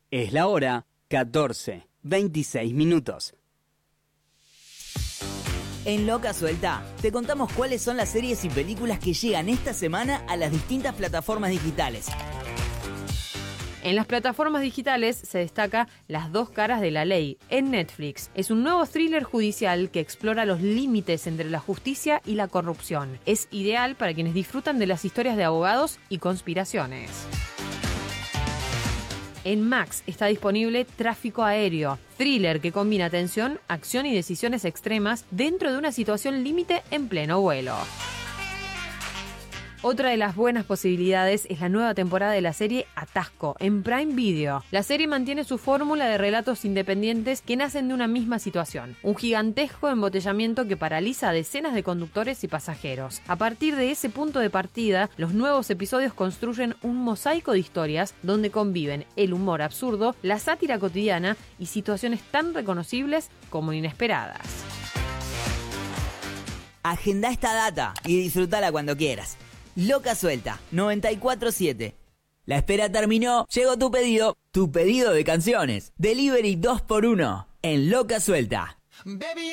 Es la hora 14:26. En Loca Suelta te contamos cuáles son las series y películas que llegan esta semana a las distintas plataformas digitales. En las plataformas digitales se destaca Las dos caras de la ley, en Netflix. Es un nuevo thriller judicial que explora los límites entre la justicia y la corrupción. Es ideal para quienes disfrutan de las historias de abogados y conspiraciones. En Max está disponible Tráfico Aéreo, thriller que combina tensión, acción y decisiones extremas dentro de una situación límite en pleno vuelo. Otra de las buenas posibilidades es la nueva temporada de la serie Atasco, en Prime Video. La serie mantiene su fórmula de relatos independientes que nacen de una misma situación. Un gigantesco embotellamiento que paraliza a decenas de conductores y pasajeros. A partir de ese punto de partida, los nuevos episodios construyen un mosaico de historias donde conviven el humor absurdo, la sátira cotidiana y situaciones tan reconocibles como inesperadas. Agenda esta data y disfrutala cuando quieras. Loca Suelta, 94.7. La espera terminó, llegó tu pedido de canciones. Delivery 2x1 en Loca Suelta. Baby,